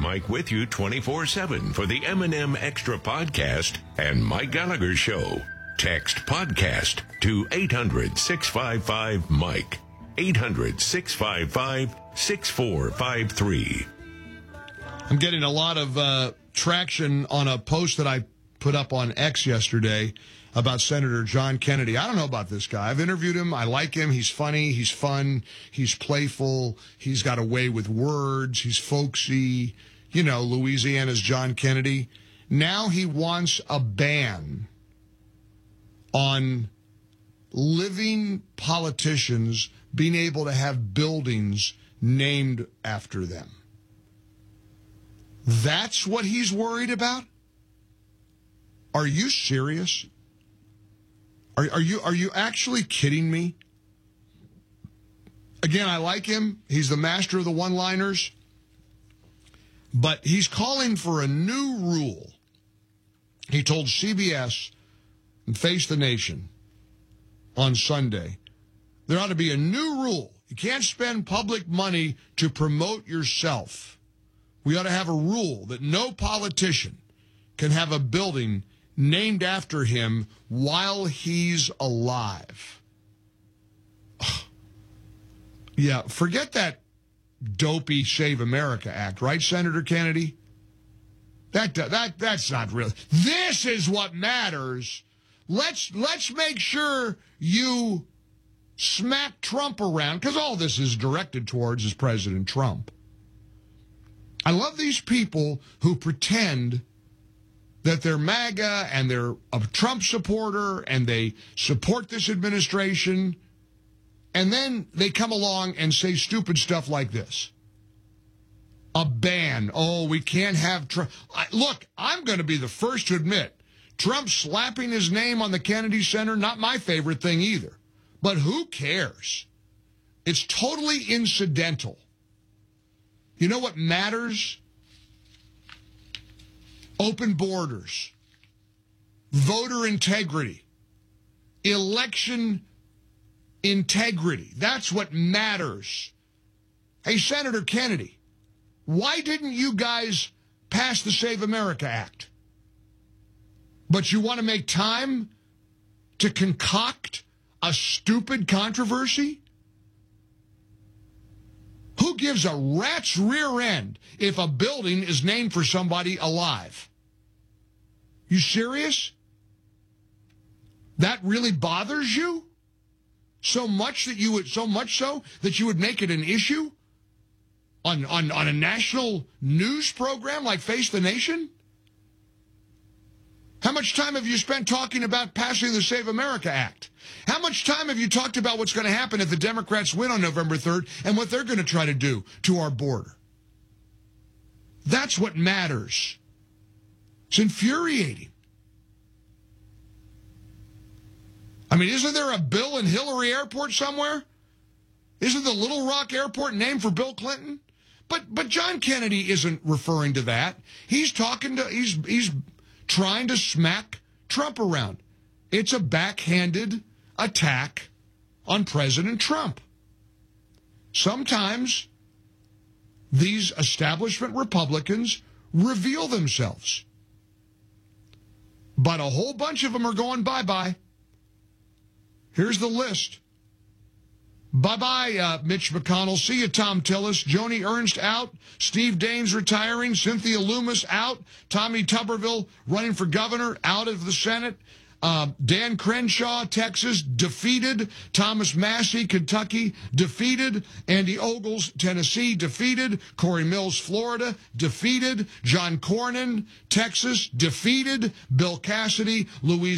Mike with you 24/7 for the M&M Extra Podcast and Mike Gallagher Show. Text podcast to 800-655-MIKE. 800-655-6453. I'm getting a lot of traction on a post that I put up on X yesterday about Senator John Kennedy. I don't know about this guy. I've interviewed him. I like him. He's funny. He's fun. He's playful. He's got a way with words. He's folksy. You know, Louisiana's John Kennedy. Now he wants a ban on living politicians being able to have buildings named after them. That's what he's worried about? Are you serious? Are you actually kidding me? Again, I like him. He's the master of the one-liners. But he's calling for a new rule. He told CBS and Face the Nation on Sunday, there ought to be a new rule. You can't spend public money to promote yourself. We ought to have a rule that no politician can have a building named after him while he's alive. Yeah, forget that dopey Save America Act, right, Senator Kennedy? That's not real. This is what matters. Let's make sure you smack Trump around, because all this is directed towards is President Trump. I love these people who pretend that they're MAGA and they're a Trump supporter and they support this administration, and then they come along and say stupid stuff like this. A ban. Oh, we can't have Trump. Look, I'm going to be the first to admit, Trump slapping his name on the Kennedy Center, not my favorite thing either. But who cares? It's totally incidental. You know what matters? Open borders, voter integrity, election integrity. That's what matters. Hey, Senator Kennedy, why didn't you guys pass the Save America Act? But you want to make time to concoct a stupid controversy? Who gives a rat's rear end if a building is named for somebody alive? You serious? That really bothers you? So much so that you would make it an issue on a national news program like Face the Nation? How much time have you spent talking about passing the Save America Act? How much time have you talked about what's going to happen if the Democrats win on November 3rd and what they're going to try to do to our border? That's what matters. It's infuriating. I mean, isn't there a Bill and Hillary Airport somewhere? Isn't the Little Rock Airport named for Bill Clinton? But John Kennedy isn't referring to that. He's trying to smack Trump around. It's a backhanded attack on President Trump. Sometimes these establishment Republicans reveal themselves. But a whole bunch of them are going bye-bye. Here's the list. Bye-bye, Mitch McConnell. See you, Tom Tillis. Joni Ernst out. Steve Daines retiring. Cynthia Loomis out. Tommy Tuberville running for governor, out of the Senate. Dan Crenshaw, Texas, defeated. Thomas Massey, Kentucky, defeated. Andy Ogles, Tennessee, defeated. Corey Mills, Florida, defeated. John Cornyn, Texas, defeated. Bill Cassidy, Louisiana.